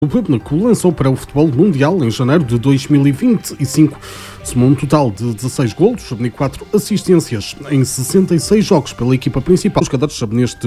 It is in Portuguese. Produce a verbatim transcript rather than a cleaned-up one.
O público lançou para o futebol mundial em janeiro de dois mil e vinte e cinco. Somou um total de dezasseis golos e quatro assistências em sessenta e seis jogos pela equipa principal. Os jogadores neste